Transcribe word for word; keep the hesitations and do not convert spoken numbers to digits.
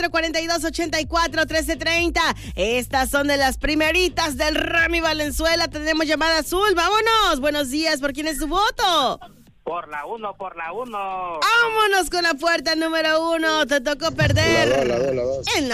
cuarenta y dos, ochenta y cuatro, trece treinta. Estas son de las primeritas del Remy Valenzuela. Tenemos llamada azul. Vámonos. Buenos días. ¿Por quién es su voto? Por la uno, por la uno. Vámonos con la puerta número uno. Te tocó perder. La dos, la dos, la dos. En